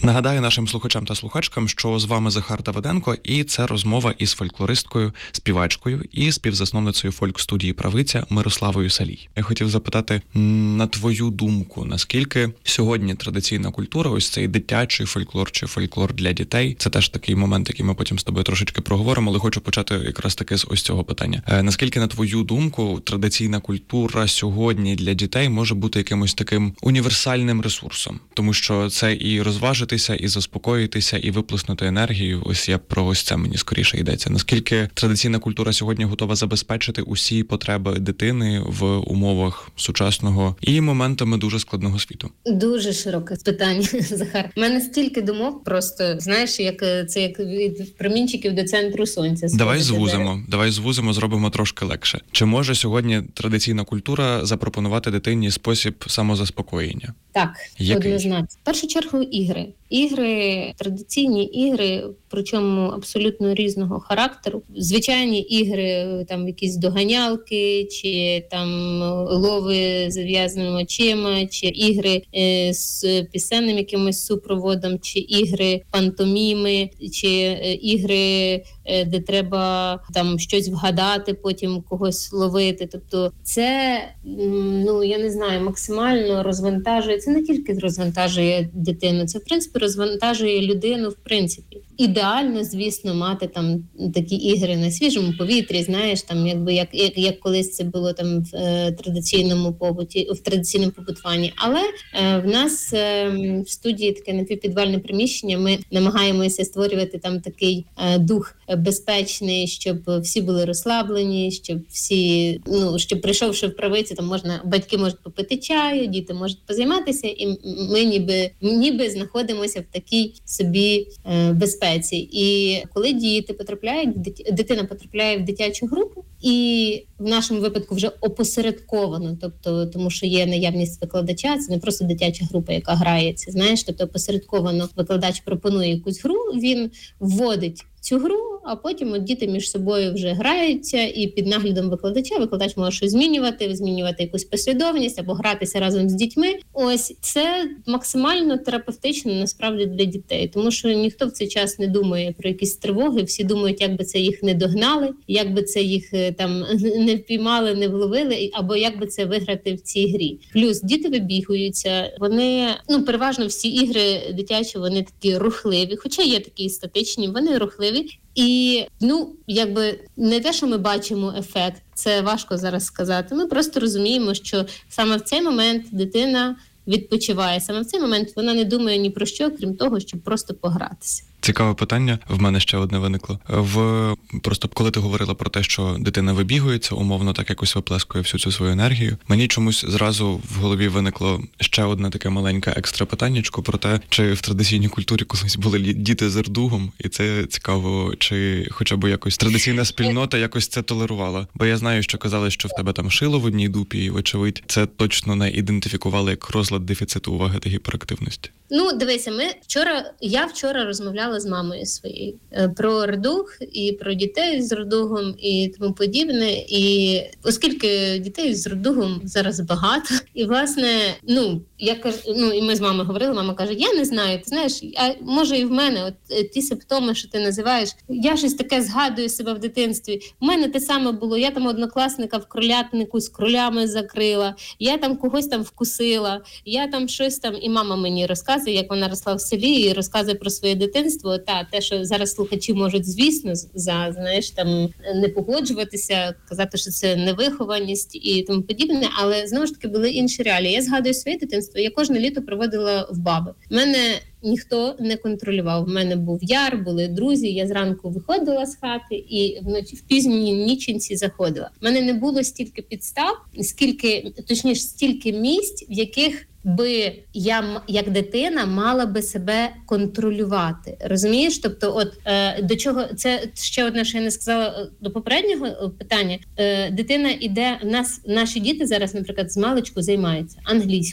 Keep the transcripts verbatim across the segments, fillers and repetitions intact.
Нагадаю нашим слухачам та слухачкам, що з вами Захар Давиденко, і це розмова із фольклористкою, співачкою і співзасновницею фольк-студії «Правиця» Мирославою Салій. Я хотів запитати, на твою думку, наскільки сьогодні традиційна культура, ось цей дитячий фольклор чи фольклор для дітей, це теж такий момент, який ми потім з тобою трошечки проговоримо, але хочу почати якраз таки з ось цього питання. Е, наскільки, на твою думку, традиційна культура сьогодні для дітей може бути якимось таким універсальним ресурсом? Тому що це і розважитися, і заспокоїтися, і виплеснути енергію. Ось я про ось це мені скоріше йдеться. Наскільки традиційна культура сьогодні готова забезпечити усі потреби дитини в умовах сучасного і моментами дуже складного світу? Дуже широке питання, Захар. У мене стільки думок просто, знаєш, як це як від промінчиків до центру сонця. Давай звузимо, давай звузимо, зробимо трошки легше. Чи може сьогодні традиційна культура запропонувати дитині спосіб самозаспокоєння? Так, Який? однозначно. В першу чергу ігри. Ігри, традиційні ігри, причому абсолютно різного характеру. Звичайні ігри, там якісь доганялки, чи там лови з зав'язаними очима, чи ігри е, з пісенним якимось супроводом, чи ігри пантоміми, чи е, ігри, е, де треба там щось вгадати, потім когось ловити. Тобто це, ну, я не знаю, максимально розвантажує. Це не тільки розвантажує дитину, це, в принципі, розвантажує людину, в принципі. Ідеально, звісно, мати там такі ігри на свіжому повітрі, знаєш, там якби як, як, як колись це було там в е, традиційному побуті, в традиційному побутуванні. Але е, в нас е, в студії таке напівпідвальне приміщення, ми намагаємося створювати там такий е, дух безпечний, щоб всі були розслаблені, щоб всі, ну, щоб прийшовши в правиці, там можна, батьки можуть попити чаю, діти можуть позайматися, і ми ніби, ніби знаходимося в такій собі е, безпеці. І коли діти потрапляють, дитина потрапляє в дитячу групу, і в нашому випадку вже опосередковано, тобто тому що є наявність викладача, це не просто дитяча група, яка грається, знаєш, тобто опосередковано викладач пропонує якусь гру, він вводить цю гру, а потім от діти між собою вже граються, і під наглядом викладача викладач може щось змінювати, змінювати якусь послідовність або гратися разом з дітьми. Ось це максимально терапевтично насправді для дітей, тому що ніхто в цей час не думає про якісь тривоги, всі думають, як би це їх не догнали, як би це їх там не впіймали, не вловили, або як би це виграти в цій грі. Плюс діти вибігуються, вони, ну, переважно всі ігри дитячі, вони такі рухливі, хоча є такі статичні, вони рухливі. І, ну, якби не те, що ми бачимо ефект, це важко зараз сказати. Ми просто розуміємо, що саме в цей момент дитина відпочиває, саме в цей момент вона не думає ні про що, крім того, щоб просто погратися. Цікаве питання, в мене ще одне виникло. В просто коли ти говорила про те, що дитина вибігується, умовно так якось виплескує всю цю свою енергію, мені чомусь зразу в голові виникло ще одне таке маленьке екстра питаннячко про те, чи в традиційній культурі колись були діти з рдугом, і це цікаво, чи хоча б якось традиційна спільнота якось це толерувала. Бо я знаю, що казали, що в тебе там шило в одній дупі, і вочевидь це точно не ідентифікували як розлад дефіциту уваги та гіперактивності. Ну, дивися, ми вчора, я вчора розмовляла з мамою своєю про рдуг і про дітей з рдугом і тому подібне. І оскільки дітей з рдугом зараз багато, і власне, ну, я кажу, ну, і ми з мамою говорили, мама каже, я не знаю, ти знаєш, а може і в мене от ті симптоми, що ти називаєш, я щось таке згадую себе в дитинстві. У мене те саме було, я там однокласника в кролятнику з кролями закрила, я там когось там вкусила, я там щось там, і мама мені розказує, як вона росла в селі, і розказує про своє дитинство. Та те, що зараз слухачі можуть, звісно, за, знаєш, там не погоджуватися, казати, що це невихованість і тому подібне, але знову ж таки були інші реалії. Я згадую своє дитинство, я кожне літо проводила в баби. У мене ніхто не контролював. У мене був яр, були друзі, я зранку виходила з хати і вночі в пізній ніченці заходила. У мене не було стільки підстав, скільки, точніше, стільки місць, в яких би я, як дитина, мала би себе контролювати. Розумієш? Тобто, от е, до чого, це ще одне, що я не сказала до попереднього питання. Е, дитина іде, в нас, наші діти зараз, наприклад, з маличку займаються англійською.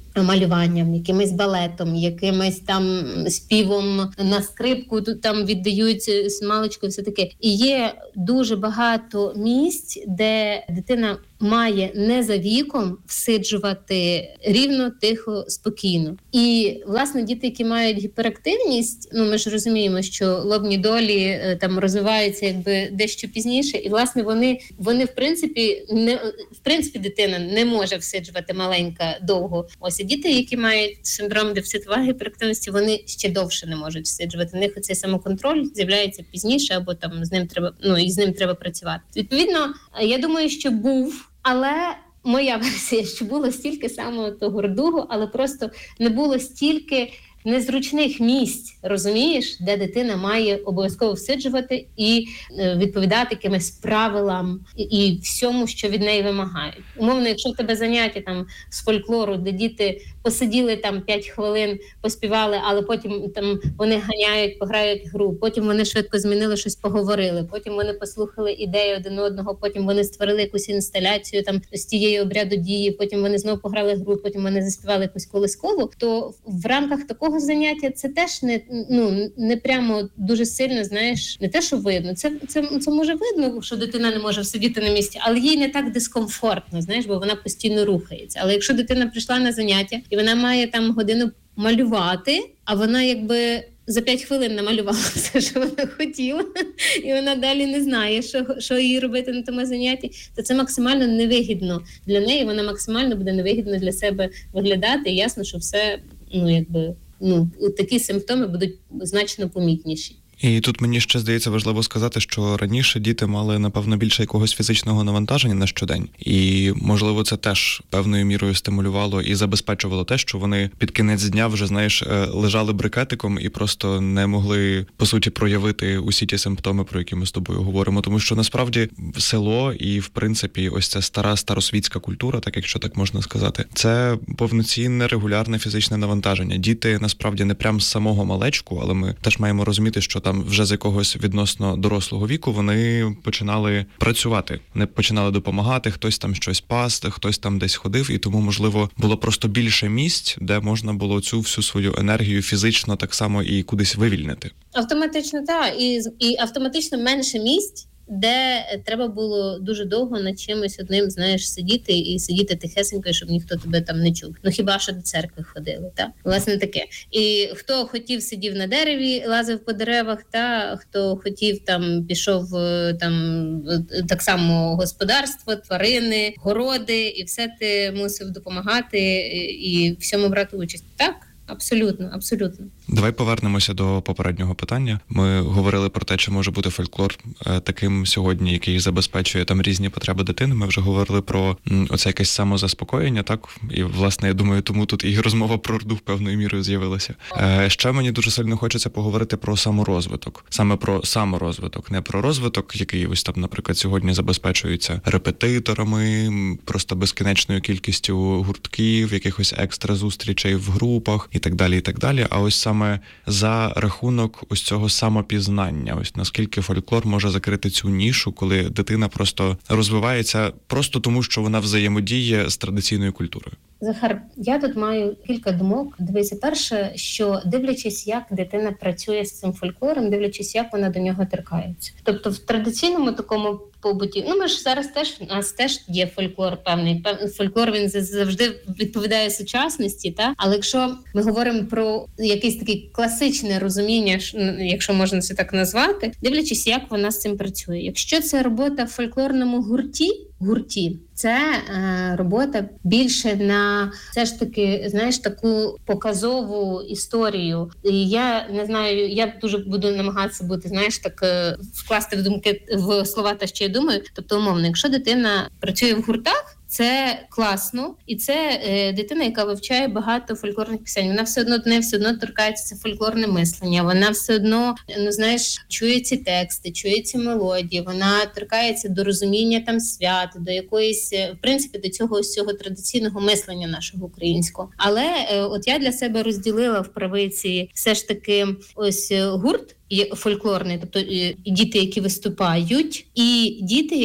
малюванням, якимось балетом, якимось там співом на скрипку, тут там віддають смалочку, все таке. І є дуже багато місць, де дитина має не за віком всиджувати рівно, тихо, спокійно. І, власне, діти, які мають гіперактивність, ну, ми ж розуміємо, що лобні долі там розвиваються якби дещо пізніше, і, власне, вони, вони в принципі, не, в принципі, дитина не може всиджувати маленька довго. Ось, і діти, які мають синдром дефіциту уваги, гіперактивності, вони ще довше не можуть всиджувати. У них оцей самоконтроль з'являється пізніше, або там з ним треба, ну, і з ним треба працювати. Відповідно, я думаю, що був, але моя версія, що було стільки самого того рдугу, але просто не було стільки незручних місць, розумієш, де дитина має обов'язково всиджувати і відповідати якимось правилам і, і всьому, що від неї вимагають. Умовно, якщо в тебе заняття там з фольклору, де діти посиділи там п'ять хвилин, поспівали, але потім там вони ганяють, пограють гру, потім вони швидко змінили щось, поговорили, потім вони послухали ідеї один одного, потім вони створили якусь інсталяцію там з тієї обряду дії, потім вони знову пограли гру, потім вони заспівали якусь колискову, то в рамках такого заняття це теж не, ну, не прямо дуже сильно, знаєш, не те, що видно. Це, це, це може видно, що дитина не може сидіти на місці, але їй не так дискомфортно, знаєш, бо вона постійно рухається. Але якщо дитина прийшла на заняття, і вона має там годину малювати, а вона якби за п'ять хвилин намалювала все, що вона хотіла, і вона далі не знає, що, що їй робити на тому занятті, то це максимально невигідно для неї, вона максимально буде невигідно для себе виглядати, і ясно, що все, ну, якби, ну, такі симптоми будуть значно помітніші. І тут мені ще здається важливо сказати, що раніше діти мали, напевно, більше якогось фізичного навантаження на щодень. І, можливо, це теж певною мірою стимулювало і забезпечувало те, що вони під кінець дня вже, знаєш, лежали брикетиком і просто не могли, по суті, проявити усі ті симптоми, про які ми з тобою говоримо. Тому що, насправді, село і, в принципі, ось ця стара старосвітська культура, так якщо так можна сказати, це повноцінне, регулярне фізичне навантаження. Діти, насправді, не прям з самого малечку, але ми теж маємо розуміти, що там вже з якогось відносно дорослого віку вони починали працювати, не починали допомагати, хтось там щось пас, хтось там десь ходив, і тому, можливо, було просто більше місць, де можна було цю всю свою енергію фізично так само і кудись вивільнити. Автоматично, так, і, і автоматично менше місць, де треба було дуже довго над чимось одним, знаєш, сидіти і сидіти тихесенько, щоб ніхто тебе там не чув. Ну хіба що до церкви ходили, так? Власне таке. І хто хотів, сидів на дереві, лазив по деревах, та хто хотів, там пішов там так само господарство, тварини, городи, і все ти мусив допомагати і всьому брати участь. Так? Абсолютно, абсолютно. Давай повернемося до попереднього питання. Ми говорили про те, чи може бути фольклор таким сьогодні, який забезпечує там різні потреби дитини. Ми вже говорили про оце якесь самозаспокоєння, так? І, власне, я думаю, тому тут і розмова про рдуг певною мірою з'явилася. Ще мені дуже сильно хочеться поговорити про саморозвиток. Саме про саморозвиток, не про розвиток, який ось там, наприклад, сьогодні забезпечується репетиторами, просто безкінечною кількістю гуртків, якихось екстра зустрічей в групах і так далі, і так далі. А ось саме за рахунок ось цього самопізнання, ось наскільки фольклор може закрити цю нішу, коли дитина просто розвивається просто тому, що вона взаємодіє з традиційною культурою. Захар, я тут маю кілька думок. Дивися, перше, що дивлячись, як дитина працює з цим фольклором, дивлячись, як вона до нього торкається. Тобто в традиційному такому побуті, ну ми ж зараз теж, у нас теж є фольклор певний. Фольклор, він завжди відповідає сучасності, та? Але якщо ми говоримо про якесь таке класичне розуміння, якщо можна це так назвати, дивлячись, як вона з цим працює. Якщо це робота в фольклорному гурті, гурті, це е, робота більше на все ж таки, знаєш, таку показову історію. І я не знаю, я дуже буду намагатися бути, знаєш, так е, вкласти в думки в слова те, що я думаю. Тобто, умовно, якщо дитина працює в гуртах, це класно, і це е, дитина, яка вивчає багато фольклорних пісень. Вона все одно до неї все одно торкається це фольклорне мислення. Вона все одно, ну знаєш, чує ці тексти, чує ці мелодії. Вона торкається до розуміння там свят, до якоїсь, в принципі, до цього ось цього традиційного мислення нашого українського. Але е, от я для себе розділила в правиці все ж таки ось гурт фольклорний, тобто і діти, які виступають, і діти, які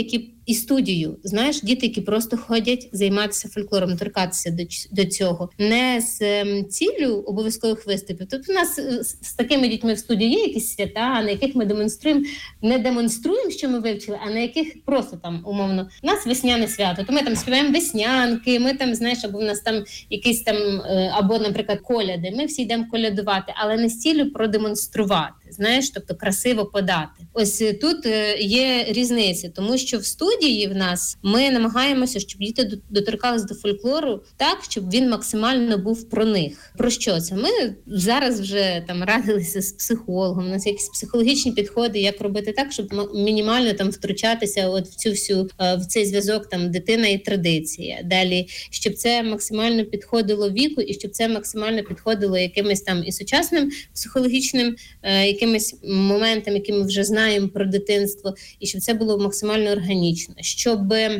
і студію. Знаєш, діти, які просто ходять займатися фольклором, торкатися до, до цього. Не з ем, ціллю обов'язкових виступів. Тобто у нас з, з такими дітьми в студії є якісь свята, на яких ми демонструємо, не демонструємо, що ми вивчили, а на яких просто там, умовно, у нас весняне свято, то ми там співаємо веснянки, ми там, знаєш, або в нас там якісь там, або, наприклад, коляди, ми всі йдемо колядувати, але не з ціллю продемонструвати, знаєш, тобто красиво подати. Ось тут є різниця, тому що в студії в нас ми намагаємося, щоб діти доторкались до фольклору так, щоб він максимально був про них. Про що це? Ми зараз вже там радилися з психологом, у нас якісь психологічні підходи, як робити так, щоб мінімально там втручатися от в цю всю, в цей зв'язок там дитина і традиція. Далі, щоб це максимально підходило віку і щоб це максимально підходило якимось там і сучасним психологічним якимось моментам, які ми вже знаємо про дитинство, і щоб це було максимально органічно. Щоб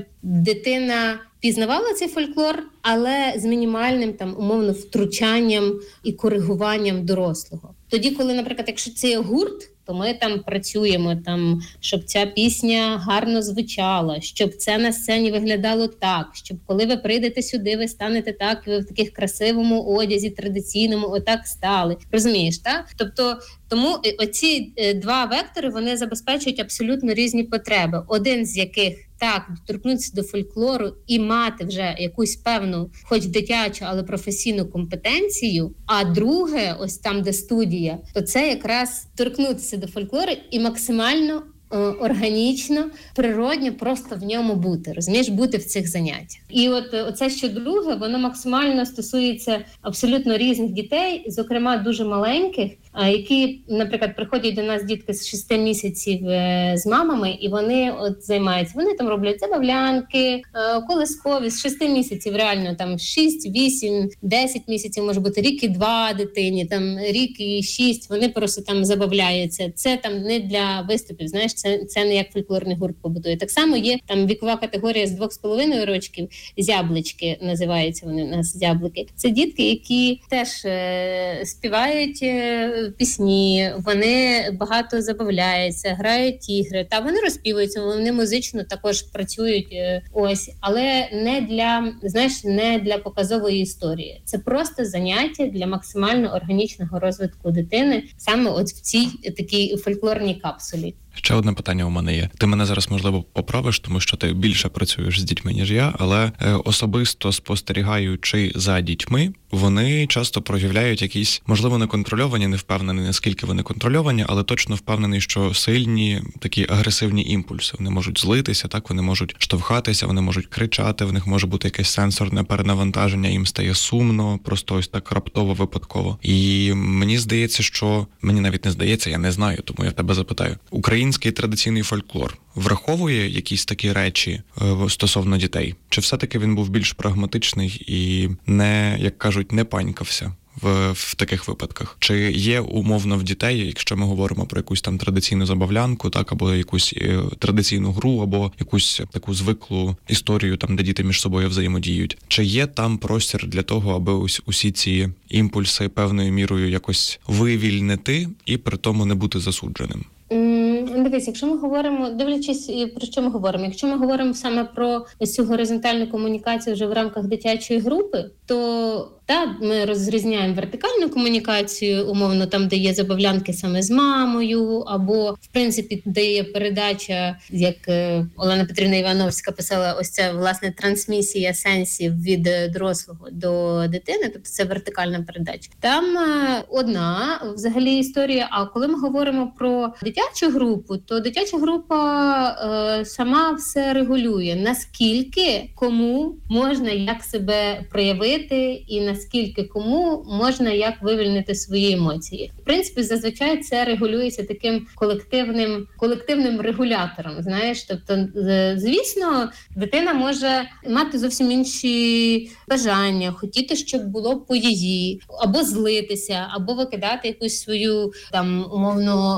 дитина пізнавала цей фольклор, але з мінімальним там умовно втручанням і коригуванням дорослого. Тоді, коли, наприклад, якщо це є гурт, то ми там працюємо, там, щоб ця пісня гарно звучала, щоб це на сцені виглядало так, щоб коли ви прийдете сюди, ви станете так, і ви в таких красивому одязі, традиційному, отак стали. Розумієш, так? Тобто, тому оці два вектори, вони забезпечують абсолютно різні потреби. Один з яких так, доторкнутися до фольклору і мати вже якусь певну, хоч дитячу, але професійну компетенцію, а друге, ось там, де студія, то це якраз торкнутися до фольклору і максимально е, органічно, природньо просто в ньому бути, розумієш, бути в цих заняттях. І от оце, що друге, воно максимально стосується абсолютно різних дітей, зокрема дуже маленьких, які, наприклад, приходять до нас дітки з шести місяців з мамами, і вони от займаються. Вони там роблять забавлянки, колискові, з шести місяців, реально, там шість, вісім, десять місяців, може бути рік і два дитині, там рік і шість, вони просто там забавляються. Це там не для виступів, знаєш, це, це не як фольклорний гурт побудує. Так само є там вікова категорія з двох з половиною рочків, зяблички, називаються вони у нас зяблики. Це дітки, які теж е, співають е, пісні, вони багато забавляються, грають ігри, та вони розпівуються, вони музично також працюють, ось, але не для, знаєш, не для показової історії. Це просто заняття для максимально органічного розвитку дитини, саме от в цій такій фольклорній капсулі. Ще одне питання у мене є. Ти мене зараз, можливо, поправиш, тому що ти більше працюєш з дітьми, ніж я, але особисто спостерігаючи за дітьми, вони часто проявляють якісь, можливо, неконтрольовані, не впевнений, наскільки вони контрольовані, але точно впевнений, що сильні такі агресивні імпульси. Вони можуть злитися, так, вони можуть штовхатися, вони можуть кричати, в них може бути якесь сенсорне перенавантаження, їм стає сумно, просто ось так раптово, випадково. І мені здається, що, мені навіть не здається, я не знаю, тому я в тебе запитаю. Український традиційний фольклор враховує якісь такі речі е, стосовно дітей? Чи все-таки він був більш прагматичний і не, як кажуть, не панькався в, в таких випадках? Чи є умовно в дітей, якщо ми говоримо про якусь там традиційну забавлянку, так, або якусь е, традиційну гру, або якусь таку звиклу історію, там, де діти між собою взаємодіють, чи є там простір для того, аби ось усі ці імпульси певною мірою якось вивільнити і при тому не бути засудженим? Дивись, якщо ми говоримо, дивлячись, про що ми говоримо, якщо ми говоримо саме про цю горизонтальну комунікацію вже в рамках дитячої групи, то та ми розрізняємо вертикальну комунікацію, умовно, там, де є забавлянки саме з мамою, або, в принципі, де є передача, як Олена Петрівна Івановська писала, ось ця, власне, трансмісія сенсів від дорослого до дитини, тобто це вертикальна передача. Там одна, взагалі, історія, а коли ми говоримо про дитячу групу, то дитяча група е, сама все регулює, наскільки кому можна як себе проявити і наскільки кому можна як вивільнити свої емоції. В принципі, зазвичай це регулюється таким колективним, колективним регулятором, знаєш. Тобто, звісно, дитина може мати зовсім інші бажання, хотіти, щоб було по її, або злитися, або викидати якусь свою, там, умовно,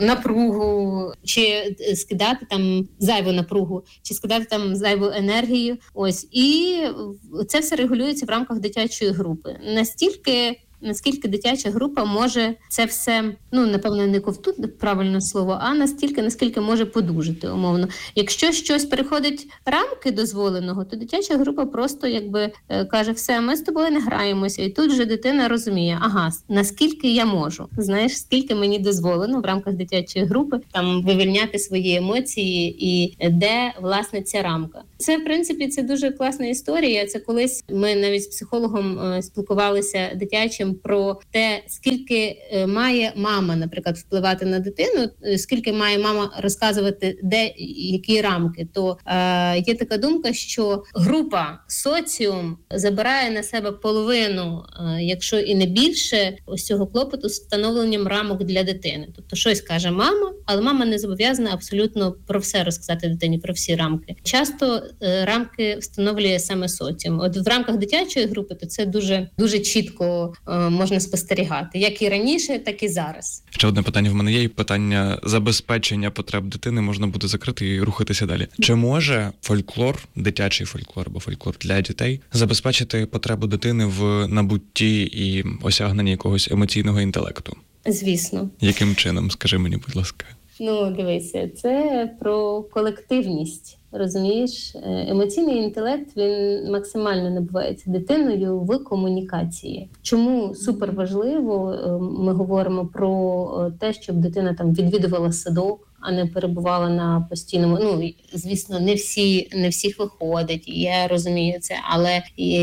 напругу, чи скидати там зайву напругу, чи скидати там зайву енергію. Ось. І це все регулюється в рамках дитячої групи. Настільки наскільки дитяча група може це все, ну, напевно, не ковтуть правильне слово, а настільки, наскільки може подужити, умовно. Якщо щось переходить рамки дозволеного, то дитяча група просто якби каже, все, ми з тобою не граємося. І тут же дитина розуміє, ага, наскільки я можу, знаєш, скільки мені дозволено в рамках дитячої групи там вивільняти свої емоції і де, власне, ця рамка. Це, в принципі, це дуже класна історія. Це колись ми навіть з психологом спілкувалися дитячим про те, скільки має мама, наприклад, впливати на дитину, скільки має мама розказувати, де які рамки. То е, є така думка, що група, соціум забирає на себе половину, е, якщо і не більше, ось цього клопоту з встановленням рамок для дитини. Тобто щось каже мама, але мама не зобов'язана абсолютно про все розказати дитині, про всі рамки. Часто е, рамки встановлює саме соціум. От в рамках дитячої групи то це дуже, дуже чітко е, можна спостерігати, як і раніше, так і зараз. Ще одне питання в мене є, і питання забезпечення потреб дитини можна буде закрити і рухатися далі. Чи може фольклор, дитячий фольклор або фольклор для дітей, забезпечити потребу дитини в набутті і осягненні якогось емоційного інтелекту? Звісно. Яким чином, скажи мені, будь ласка? Ну, дивися, це про колективність. Розумієш, емоційний інтелект, він максимально набувається дитиною в комунікації. Чому суперважливо ми говоримо про те, щоб дитина там відвідувала садок, а не перебувала на постійному. Ну, звісно, не всі, не всіх виходить, я розумію це, але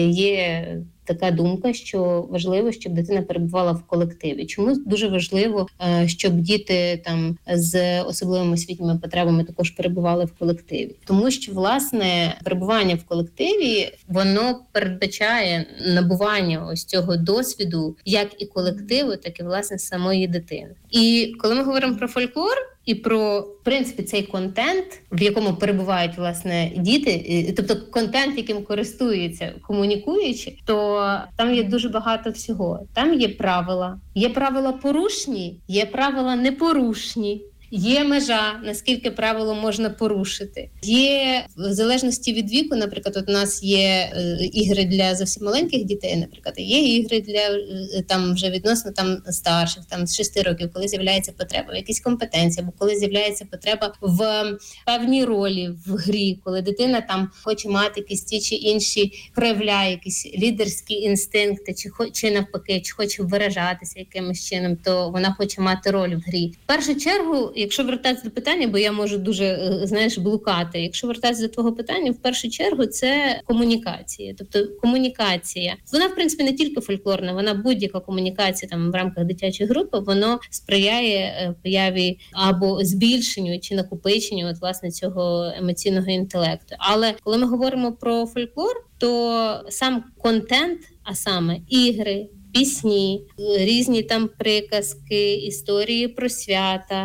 є така думка, що важливо, щоб дитина перебувала в колективі. Чому дуже важливо, щоб діти там з особливими освітніми потребами також перебували в колективі? Тому що, власне, перебування в колективі, воно передбачає набування ось цього досвіду як і колективу, так і, власне, самої дитини. І коли ми говоримо про фольклор, і про, в принципі, цей контент, в якому перебувають, власне, діти, тобто контент, яким користуються, комунікуючи, то там є дуже багато всього. Там є правила. Є правила порушні, є правила непорушні. Є межа, наскільки правило можна порушити. Є, в залежності від віку, наприклад, от у нас є е, ігри для зовсім маленьких дітей, наприклад, є ігри для е, там вже відносно там старших, там з шести років, коли з'являється потреба в якійсь компетенції, або коли з'являється потреба в певній ролі в грі, коли дитина там хоче мати якісь ті чи інші, проявляє якісь лідерські інстинкти, чи, чи навпаки, чи хоче виражатися якимось чином, то вона хоче мати роль в грі. В першу чергу, якщо вертатися до питання, бо я можу дуже, знаєш, блукати. Якщо вертатися до твого питання, в першу чергу це комунікація. Тобто комунікація. Вона, в принципі, не тільки фольклорна, вона будь-яка комунікація там в рамках дитячої групи, воно сприяє появі або збільшенню чи накопиченню от, власне, цього емоційного інтелекту. Але коли ми говоримо про фольклор, то сам контент, а саме ігри, пісні, різні там приказки, історії про свята.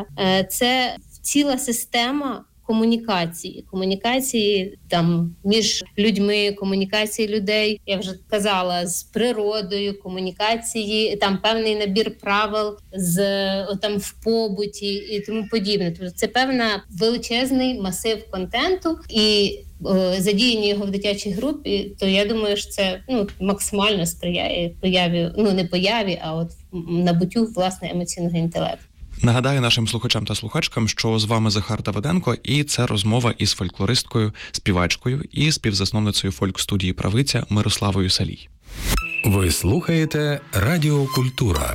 Це ціла система комунікації. Комунікації там між людьми, комунікації людей, я вже казала, з природою, комунікації, там певний набір правил з там в побуті і тому подібне. Тобто це певна величезний масив контенту, і задіяння його в дитячій групі, то я думаю, що це ну, максимально сприяє появі, ну не появі, а от набуттю, власне, емоційного інтелекту. Нагадаю нашим слухачам та слухачкам, що з вами Захар Давиденко, і це розмова із фольклористкою, співачкою і співзасновницею фольк-студії «Правиця» Мирославою Салій. Ви слухаєте Радіо Культура.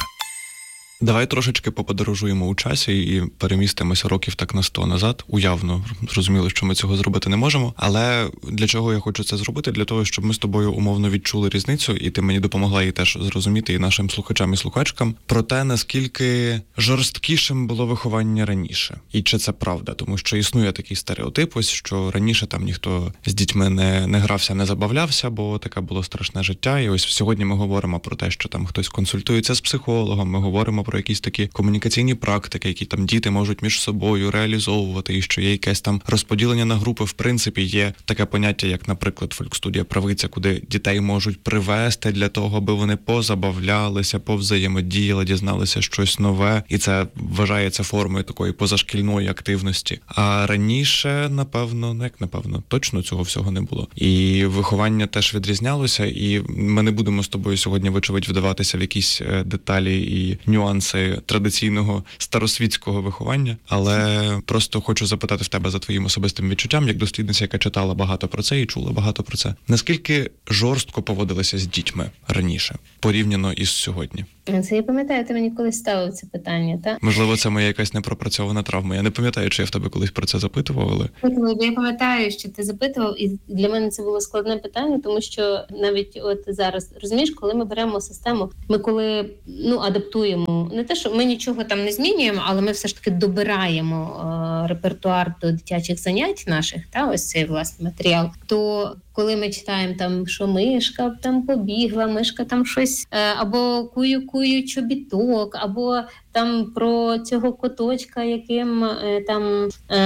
Давай трошечки поподорожуємо у часі і перемістимося років так на сто назад. Уявно, зрозуміло, що ми цього зробити не можемо. Але для чого я хочу це зробити? Для того, щоб ми з тобою умовно відчули різницю, і ти мені допомогла її теж зрозуміти, і нашим слухачам і слухачкам, про те, наскільки жорсткішим було виховання раніше. І чи це правда? Тому що існує такий стереотип, ось, що раніше там ніхто з дітьми не, не грався, не забавлявся, бо таке було страшне життя. І ось сьогодні ми говоримо про те, що там хтось консультується з психологом, ми говоримо про про якісь такі комунікаційні практики, які там діти можуть між собою реалізовувати, і що є якесь там розподілення на групи. В принципі, є таке поняття, як, наприклад, фольк-студія «Правиця», куди дітей можуть привести для того, аби вони позабавлялися, повзаємодіяли, дізналися щось нове, і це вважається формою такої позашкільної активності. А раніше, напевно, ну як напевно, точно цього всього не було. І виховання теж відрізнялося, і ми не будемо з тобою сьогодні, вочевидь, вдаватися в якісь деталі і нюанси традиційного старосвітського виховання, але просто хочу запитати в тебе за твоїм особистим відчуттям, як дослідниця, яка читала багато про це і чула багато про це. Наскільки жорстко поводилися з дітьми раніше, порівняно із сьогодні? Це я пам'ятаю, ти мені колись ставив це питання, так? Можливо, це моя якась непропрацьована травма. Я не пам'ятаю, чи я в тебе колись про це запитував, але... Я пам'ятаю, що ти запитував, і для мене це було складне питання, тому що навіть от зараз, розумієш, коли ми беремо систему, ми коли, ну, адаптуємо, не те, що ми нічого там не змінюємо, але ми все ж таки добираємо е, репертуар до дитячих занять наших, та, ось цей, власне, матеріал, то... Коли ми читаємо там, що мишка там побігла, мишка там щось, або кую-кую чобіток, або там про цього коточка, яким там,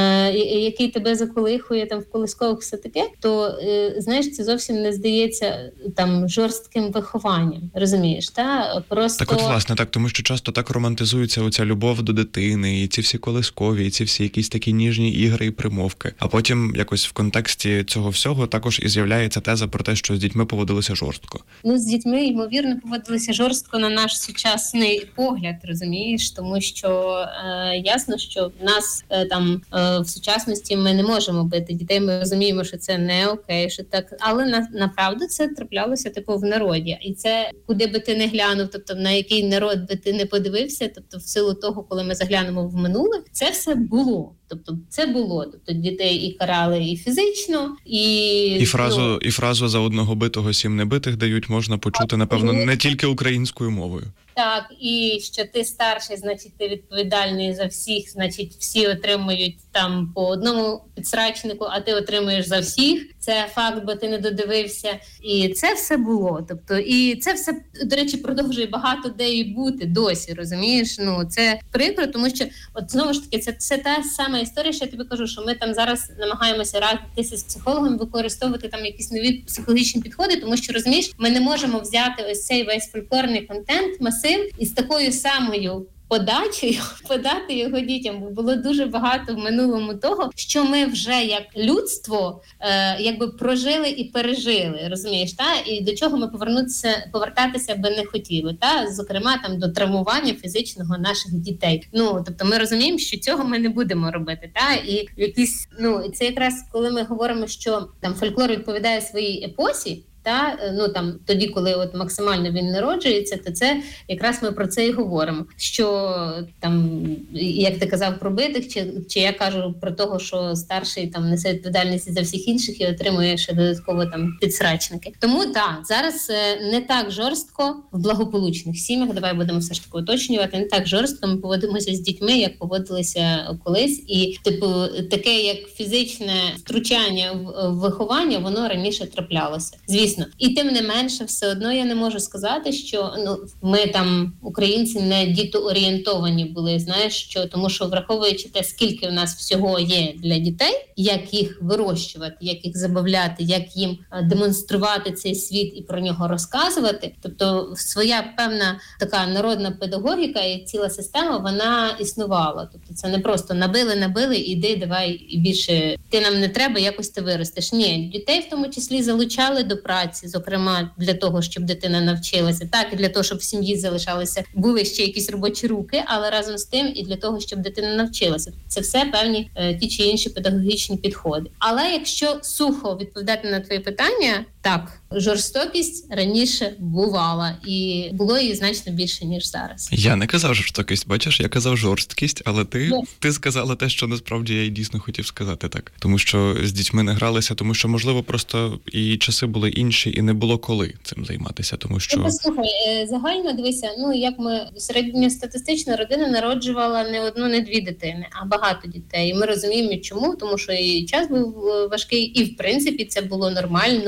який тебе заколихує там в колискових, все таке, то, знаєш, це зовсім не здається там жорстким вихованням, розумієш, та? Просто... Так от, власне, так, тому що часто так романтизується оця любов до дитини, і ці всі колискові, і ці всі якісь такі ніжні ігри і примовки. А потім якось в контексті цього всього також і з'являється теза про те, що з дітьми поводилися жорстко. Ну, з дітьми, ймовірно, поводилися жорстко на наш сучасний погляд, розумієш? Тому що е, ясно, що в нас е, там е, в сучасності ми не можемо бити дітей, ми розуміємо, що це не окей, що так, але на, направду це траплялося типу в народі. І це куди би ти не глянув, тобто на який народ би ти не подивився, тобто в силу того, коли ми заглянемо в минуле, це все було. Тобто це було, тобто дітей і карали і фізично, і... І фразу, ну, і фразу «за одного битого сім небитих» дають, можна почути, напевно, не тільки українською мовою. Так, і що ти старший, значить, ти відповідальний за всіх, значить, всі отримують там по одному підсрачнику, а ти отримуєш за всіх. Це факт, бо ти не додивився. І це все було. Тобто, і це все, до речі, продовжує багато де і бути досі, розумієш? Ну, це прикро, тому що, от знову ж таки, це, це та сама історія, що я тобі кажу, що ми там зараз намагаємося радитися з психологом, використовувати там якісь нові психологічні підходи, тому що, розумієш, ми не можемо взяти ось цей весь фольклорний контент, масив, і з такою самою подачею подати його дітям, бо було дуже багато в минулому того, що ми вже як людство е, якби прожили і пережили, розумієш, та? І до чого ми повернутися, повертатися би не хотіли, та? Зокрема, там до травмування фізичного наших дітей. Ну, тобто ми розуміємо, що цього ми не будемо робити, та? І якісь, ну, це якраз коли ми говоримо, що там фольклор відповідає своїй епосі, та, ну там тоді, коли от максимально він народжується, то це якраз ми про це і говоримо. Що там, як ти казав про битих, чи, чи я кажу про того, що старший там несе відповідальність за всіх інших і отримує ще додатково там підсрачники. Тому так, зараз не так жорстко в благополучних сім'ях, давай будемо все ж таки уточнювати, не так жорстко ми поводимося з дітьми, як поводилися колись. І типу таке, як фізичне втручання в виховання, воно раніше траплялося. Звісно. І тим не менше, все одно я не можу сказати, що ну ми там, українці, не дітоорієнтовані були, знаєш, що тому що враховуючи те, скільки в нас всього є для дітей, як їх вирощувати, як їх забавляти, як їм демонструвати цей світ і про нього розказувати, тобто своя певна така народна педагогіка і ціла система, вона існувала. Тобто це не просто набили, набили, іди, давай, і більше ти нам не треба, якось ти виростеш. Ні, дітей в тому числі залучали до праці, зокрема для того, щоб дитина навчилася, так і для того, щоб в сім'ї залишалися, були ще якісь робочі руки, але разом з тим і для того, щоб дитина навчилася. Це все певні е, ті чи інші педагогічні підходи. Але якщо сухо відповідати на твої питання, так, жорстокість раніше бувала, і було її значно більше, ніж зараз. Я не казав жорстокість, бачиш, я казав жорсткість, але ти, yes. ти сказала те, що насправді я і дійсно хотів сказати так. Тому що з дітьми не гралися, тому що, можливо, просто і часи були інші, і не було коли цим займатися, тому що... Ну, послухай, загально дивися, ну, як ми середньостатистична родина народжувала не одну, не дві дитини, а багато дітей. І ми розуміємо, чому, тому що і час був важкий, і, в принципі, це було нормально. І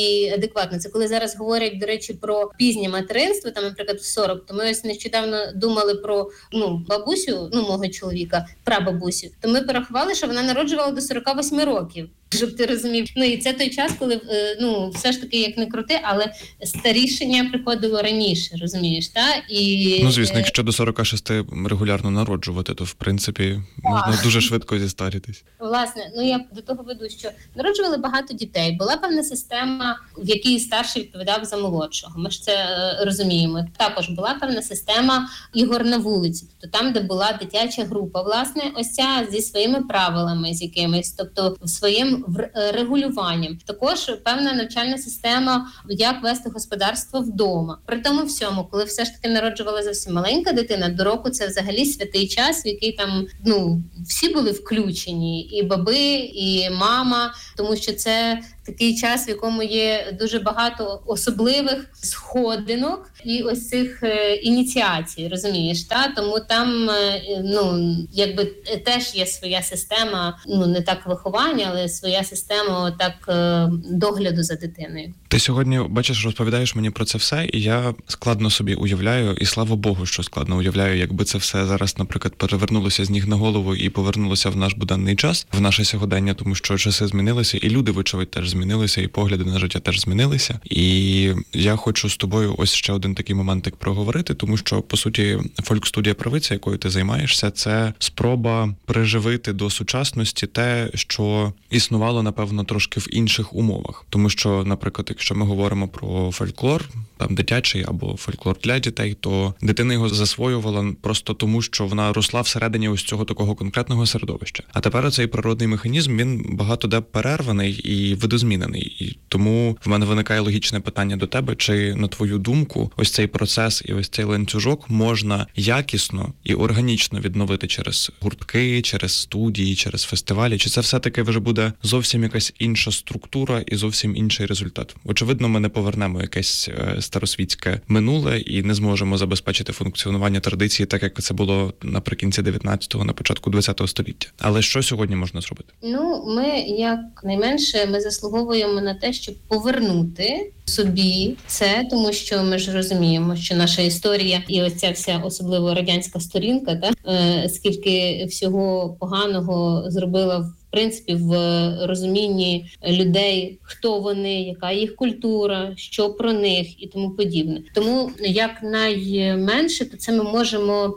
і адекватно. Це коли зараз говорять, до речі, про пізнє материнство, там, наприклад, в сорок, то ми ось нещодавно думали про ну, бабусю, ну, мого чоловіка, прабабусю, то ми порахували, що вона народжувала до сорок вісім років. Щоб ти розумів. Ну і це той час, коли ну все ж таки як не крути, але старішення приходило раніше, розумієш, та? І ну звісно, якщо до сорок шість регулярно народжувати, то в принципі можна а. дуже швидко зістаритись. Власне, ну я до того веду, що народжували багато дітей. Була певна система, в якій старший відповідав за молодшого. Ми ж це е, розуміємо. Також була певна система ігор на вулиці, тобто там, де була дитяча група, власне, ось ця зі своїми правилами, з якимись, тобто в своєму регулюванням. Також певна навчальна система, як вести господарство вдома. При тому всьому, коли все ж таки народжувала зовсім маленька дитина, до року це взагалі святий час, в який там, ну, всі були включені, і баби, і мама, тому що це такий час, в якому є дуже багато особливих сходинок і ось цих е, ініціацій, розумієш, та? Тому там, е, ну, якби теж є своя система, ну, не так виховання, але своя система так е, догляду за дитиною. Ти сьогодні, бачиш, розповідаєш мені про це все, і я складно собі уявляю, і слава Богу, що складно уявляю, якби це все зараз, наприклад, перевернулося з ніг на голову і повернулося в наш буденний час, в наше сьогодення, тому що часи змінилися, і люди, вочевидь, теж змінилися, і погляди на життя теж змінилися. І я хочу з тобою ось ще один такий моментик проговорити, тому що, по суті, фольк-студія правиця, якою ти займаєшся, це спроба приживити до сучасності те, що існувало, напевно, трошки в інших умовах. Тому що, наприклад, якщо ми говоримо про фольклор, там дитячий або фольклор для дітей, то дитина його засвоювала просто тому, що вона росла всередині ось цього такого конкретного середовища. А тепер цей природний механізм, він багато де перерваний і видозмінений. І тому в мене виникає логічне питання до тебе, чи, на твою думку, ось цей процес і ось цей ланцюжок можна якісно і органічно відновити через гуртки, через студії, через фестивалі, чи це все-таки вже буде зовсім якась інша структура і зовсім інший результат? Очевидно, ми не повернемо якесь старосвітське минуле і не зможемо забезпечити функціонування традиції, так як це було наприкінці дев'ятнадцятого, на початку двадцятого століття. Але що сьогодні можна зробити? Ну, ми, як найменше, ми заслуговуємо на те, щоб повернути собі це, тому що ми ж розуміємо, що наша історія і ось ця вся особливо радянська сторінка, так, е, скільки всього поганого зробила в В принципі, в розумінні людей, хто вони, яка їх культура, що про них і тому подібне. Тому як найменше, то це ми можемо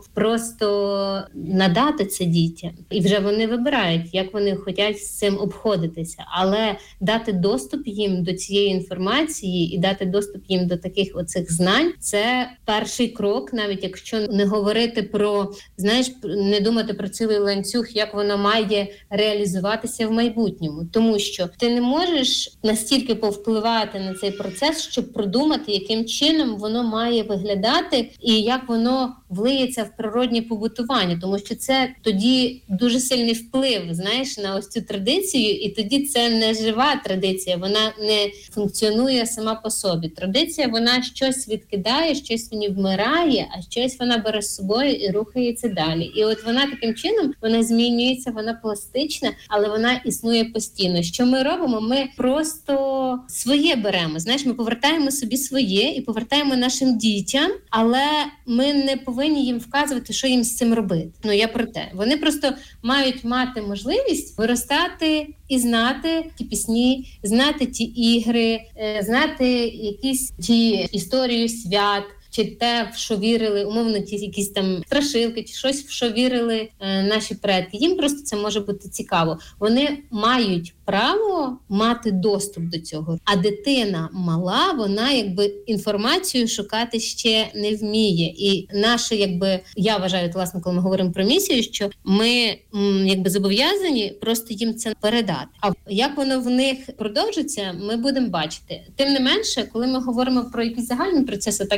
просто надати це дітям. І вже вони вибирають, як вони хочуть з цим обходитися. Але дати доступ їм до цієї інформації і дати доступ їм до таких оцих знань – це перший крок, навіть якщо не говорити про, знаєш, не думати про цілий ланцюг, як воно має реалізуватися в майбутньому, тому що ти не можеш настільки повпливати на цей процес, щоб продумати, яким чином воно має виглядати і як воно влиється в природнє побутування, тому що це тоді дуже сильний вплив, знаєш, на ось цю традицію, і тоді це не жива традиція, вона не функціонує сама по собі. Традиція, вона щось відкидає, щось в ній вмирає, а щось вона бере з собою і рухається далі. І от вона таким чином, вона змінюється, вона пластична, але вона існує постійно. Що ми робимо? Ми просто своє беремо, знаєш, ми повертаємо собі своє і повертаємо нашим дітям, але ми не повинні їм вказувати, що їм з цим робити. Ну, я про те. Вони просто мають мати можливість виростати і знати ті пісні, знати ті ігри, знати якісь ті історію свят, чи те, в що вірили, умовно, ті якісь там страшилки, чи щось, в що вірили е, наші предки. Їм просто це може бути цікаво. Вони мають право мати доступ до цього. А дитина мала, вона якби інформацію шукати ще не вміє. І наше, якби, я вважаю, власне, коли ми говоримо про місію, що ми м, якби зобов'язані просто їм це передати. А як воно в них продовжиться, ми будемо бачити. Тим не менше, коли ми говоримо про якісь загальні процеси, так як ще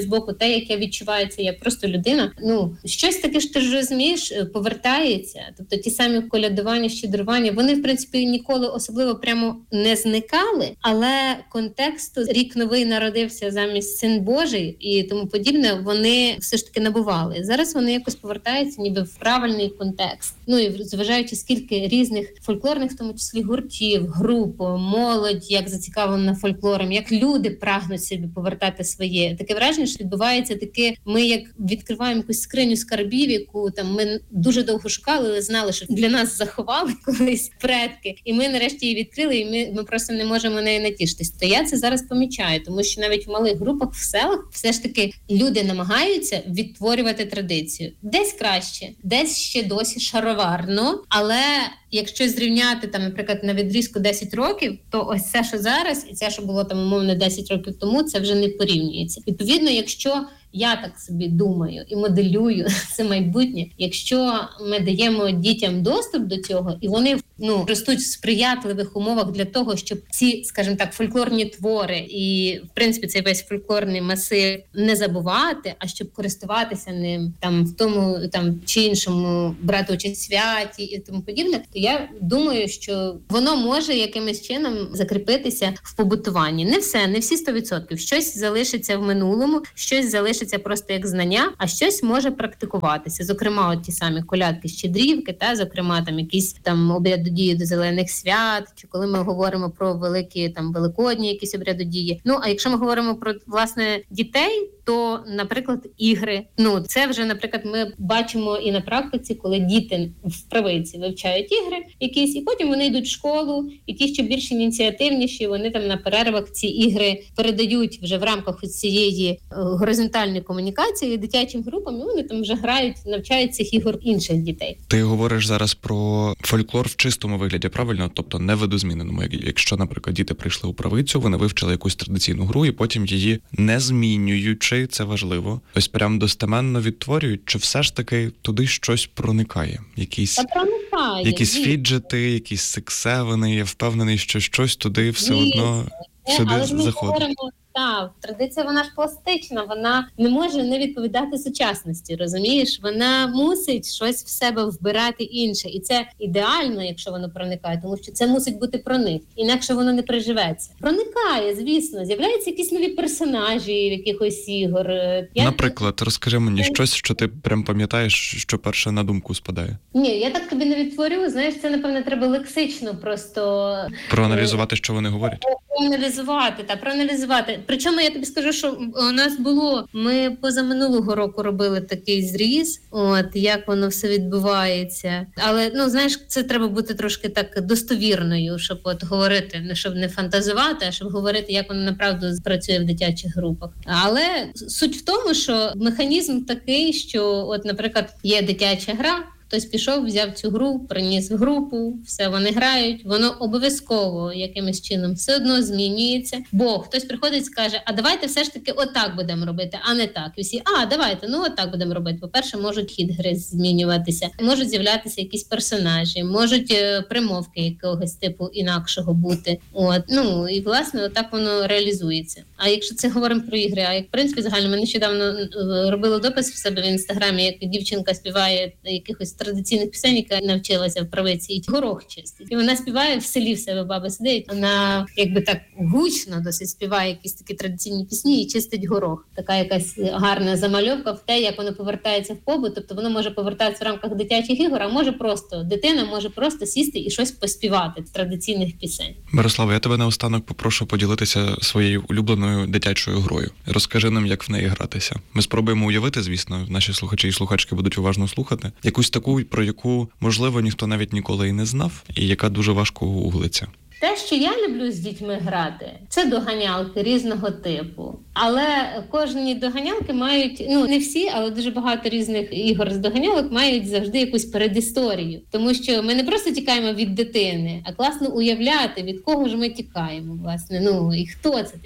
боку, те, як я відчуваю це як просто людина, ну, щось таке ж ти ж розумієш, повертається. Тобто ті самі колядування, щедрування, вони, в принципі, ніколи особливо прямо не зникали, але контексту рік новий народився замість Син Божий і тому подібне, вони все ж таки набували. Зараз вони якось повертаються ніби в правильний контекст. Ну і зважаючи, скільки різних фольклорних, в тому числі гуртів, груп, молодь, як зацікавлена фольклором, як люди прагнуть собі повертати своє. Таке враження, що відбувається таке, ми як відкриваємо якусь скриню скарбів, яку там ми дуже довго шукали, але знали, що для нас заховали колись предки, і ми нарешті її відкрили, і ми, ми просто не можемо нею натішитись. То я це зараз помічаю, тому що навіть в малих групах в селах все ж таки люди намагаються відтворювати традицію. Десь краще, десь ще досі шароварно, але якщо зрівняти там, наприклад, на відрізку десять років, то ось це, що зараз, і це, що було там умовно десять років тому, це вже не порівнюється. Відповідно, якщо я так собі думаю і моделюю це майбутнє, якщо ми даємо дітям доступ до цього, і вони ну ростуть в сприятливих умовах для того, щоб ці, скажімо так, фольклорні твори і, в принципі, цей весь фольклорний масив не забувати, а щоб користуватися ним там в тому там чи іншому, брати участь в святі і тому подібне, то я думаю, що воно може якимось чином закріпитися в побутуванні. Не все, не всі сто відсотків. Щось залишиться в минулому, щось залишиться просто як знання, а щось може практикуватися. Зокрема, от ті самі колядки, щедрівки, та, зокрема, там якісь там обрядодії до зелених свят, чи коли ми говоримо про великі там великодні якісь обрядодії. Ну, а якщо ми говоримо про, власне, дітей, то, наприклад, ігри. Ну, це вже, наприклад, ми бачимо і на практиці, коли діти в правиці вивчають ігри якісь, і потім вони йдуть в школу, і ті, що більш ініціативніші, вони там на перервах ці ігри передають вже в рамках цієї горизонтальної комунікації дитячим групам, і вони там вже грають, навчають цих ігор інших дітей. Ти говориш зараз про фольклор в чистому вигляді, правильно? Тобто не видозміненому. Якщо, наприклад, діти прийшли у правицю, вони вивчили якусь традиційну гру, і потім її не змінюючи, це важливо, ось прям достеменно відтворюють, чи все ж таки туди щось проникає? Якісь, Та проникає, якісь звісно. фіджети, якісь сексевини, я впевнений, що щось туди все Звісно. одно сюди Але ж ми заходить. говоримо, так, традиція, вона ж пластична, вона не може не відповідати сучасності, розумієш? Вона мусить щось в себе вбирати інше. І це ідеально, якщо воно проникає, тому що це мусить бути проник. Інакше воно не приживеться. Проникає, звісно. З'являються якісь нові персонажі в якихось ігор. Я... Наприклад, розкажи мені щось, що ти прям пам'ятаєш, що перше на думку спадає. Ні, я так тобі не відтворю. Знаєш, це, напевно, треба лексично просто... Проаналізувати, що вони говорять? Проаналізувати, та проаналізувати. Причому я тобі скажу, що у нас було, ми позаминулого року робили такий зріз, от, як воно все відбувається. Але, ну, знаєш, це треба бути трошки так достовірною, щоб от говорити, не щоб не фантазувати, а щоб говорити, як воно направду працює в дитячих групах. Але суть в тому, що механізм такий, що, от, наприклад, є дитяча гра, хтось пішов, взяв цю гру, приніс в групу, все, вони грають, воно обов'язково якимось чином все одно змінюється, бо хтось приходить і скаже, а давайте все ж таки отак будемо робити, а не так. І всі, а, давайте, ну отак будемо робити. По-перше, можуть хід гри змінюватися, можуть з'являтися якісь персонажі, можуть е, примовки якогось типу інакшого бути. От, ну, і, власне, отак воно реалізується. А якщо це говоримо про ігри, а як, в принципі, загально, ми нещодавно робили допис в себе в Інстаграмі, як дівчинка співає якихось традиційних пісень, яка навчилася в правиці, і горох чистить. І вона співає в селі, в себе баба сидить, вона якби так гучно досить співає якісь такі традиційні пісні і чистить горох. Така якась гарна замальовка в те, як воно повертається в побут, тобто воно може повертатися в рамках дитячих ігор, а може просто, дитина може просто сісти і щось поспівати з традиційних пісень. Мирослава, я тебе наостанок попрошу поділитися своєю улюбленою дитячою грою. Розкажи нам, як в неї гратися. Ми спробуємо уявити, звісно, наші слухачі і слухачки будуть уважно слухати, якусь таку, про яку, можливо, ніхто навіть ніколи і не знав, і яка дуже важко гуглиться. Те, що я люблю з дітьми грати, це доганялки різного типу. Але кожні доганялки мають, ну не всі, але дуже багато різних ігор з доганялок мають завжди якусь передісторію. Тому що ми не просто тікаємо від дитини, а класно уявляти, від кого ж ми тікаємо, власне, ну і хто це такі.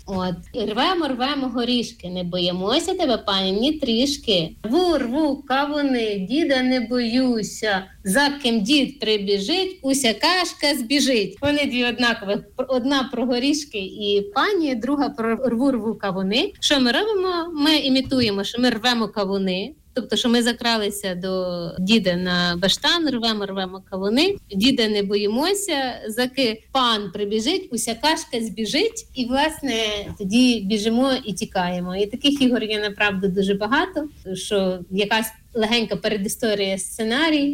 От. І рвемо, рвемо горішки, не боїмося тебе, пані, ні трішки. Рву, рву, кавуни, діда не боюся. За ким дід прибіжить, уся кашка збіжить. Вони дві однакові. Одна про горішки і пані, друга про рву, рву, кавуни. Що ми робимо? Ми імітуємо, що ми рвемо кавуни. Тобто, що ми закралися до діда на баштан, рвемо, рвемо кавуни. Діда не боїмося, заки пан прибіжить, уся кашка збіжить. І, власне, тоді біжимо і тікаємо. І таких ігор є, направду, дуже багато, що якась легенька передісторія, сценарій,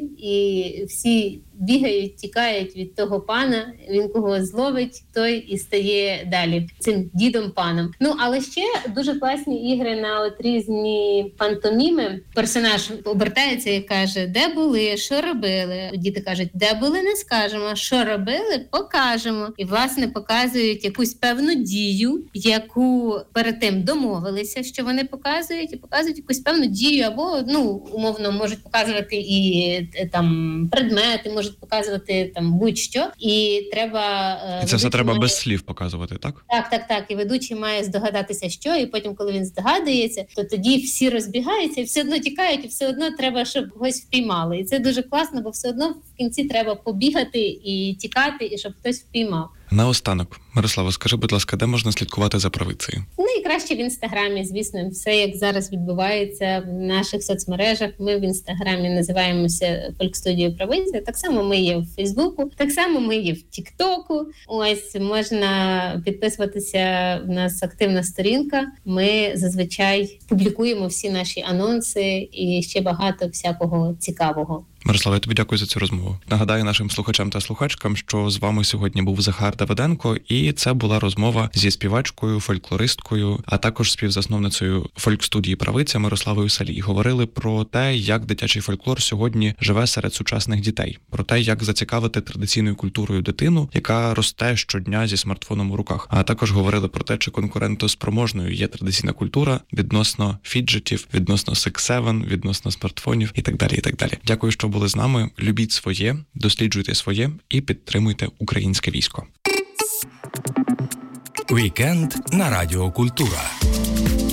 і всі бігають, тікають від того пана, він кого зловить, той і стає далі цим дідом-паном. Ну, але ще дуже класні ігри на от різні пантоміми. Персонаж обертається і каже, де були, що робили. Діти кажуть, де були, не скажемо, що робили, покажемо. І, власне, показують якусь певну дію, яку перед тим домовилися, що вони показують, і показують якусь певну дію, або, ну, умовно, можуть показувати і там предмети, можуть показувати там будь-що, і треба... І це все треба має... без слів показувати, так? Так, так, так. І ведучий має здогадатися, що, і потім, коли він здогадується, то тоді всі розбігаються, і все одно тікають, і все одно треба, щоб когось впіймали. І це дуже класно, бо все одно в кінці треба побігати і тікати, і щоб хтось впіймав. Наостанок, Мирослава, скажи, будь ласка, де можна слідкувати за правицею? Найкраще в Інстаграмі, звісно, все як зараз відбувається в наших соцмережах. Ми в Інстаграмі називаємося Фольк-студією Правиця. Так само ми є в Фейсбуку, так само ми є в Тіктоку. Ось, можна підписуватися, в нас активна сторінка. Ми зазвичай публікуємо всі наші анонси і ще багато всякого цікавого. Мирослава, я тобі дякую за цю розмову. Нагадаю нашим слухачам та слухачкам, що з вами сьогодні був Захар Давиденко, і це була розмова зі співачкою, фольклористкою, а також співзасновницею фольк-студії Правиця Мирославою Салій. Говорили про те, як дитячий фольклор сьогодні живе серед сучасних дітей, про те, як зацікавити традиційною культурою дитину, яка росте щодня зі смартфоном у руках. А також говорили про те, чи конкурентоспроможною є традиційна культура відносно фіджетів, відносно Six Seven, відносно смартфонів і так далі, і так далі. Дякую, що були з нами. Любіть своє, досліджуйте своє і підтримуйте українське військо. Вікенд на Радіо Культура.